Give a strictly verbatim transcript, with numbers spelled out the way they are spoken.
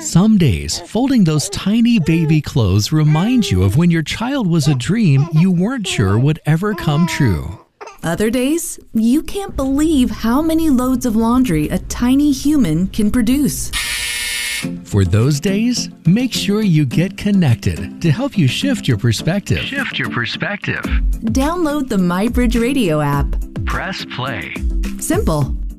Some days, folding those tiny baby clothes reminds you of when your child was a dream you weren't sure would ever come true. Other days, you can't believe how many loads of laundry a tiny human can produce. For those days, make sure you get connected to help you shift your perspective. Shift your perspective. Download the MyBridge Radio app. Press play. Simple.